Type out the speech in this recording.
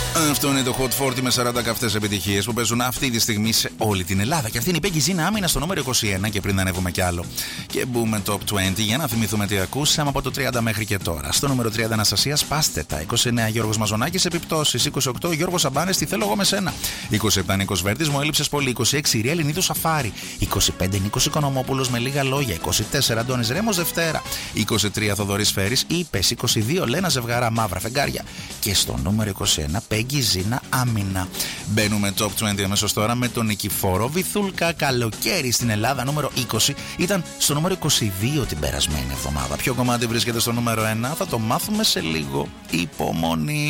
Αυτό είναι το Hot 40 με 40 καυτές επιτυχίες που παίζουν αυτή τη στιγμή σε όλη την Ελλάδα. Και αυτή είναι η Peggy Zina, άμυνα στο νούμερο 21. Και πριν ανέβουμε κι άλλο και μπούμε top 20, για να θυμηθούμε τι ακούσαμε από το 30 μέχρι και τώρα. Στο νούμερο 30 Αναστασία, Πάστε τα. 29 Γιώργος Μαζονάκης, Επιπτώσεις. 28 Γιώργος Αμπάνες, Τι θέλω εγώ με σένα. 27 Νίκος Βέρτης, Μου έλειψες πολύ. 26 Ριέλ Νίδου Σαφάρι. 25 Νίκος Οικονομόπουλος, Με λίγα λόγια. 24 Αντώνης Ρέμος, Δευτέρα. 23 Θοδωρής Φέρης, Είπες. 22 Λένα Ζευγαρά, Μαύρα Φεγγάρια. Και στο νούμερο 21 Peggy Zina, Άμυνα. Μπαίνουμε top 20 αμέσως τώρα με τον Νικηφόρο Βυθούλκα. Καλοκαίρι στην Ελλάδα, νούμερο 20. Ήταν στο νούμερο 22 την περασμένη εβδομάδα. Ποιο κομμάτι βρίσκεται στο νούμερο 1 θα το μάθουμε σε λίγο. Υπομονή.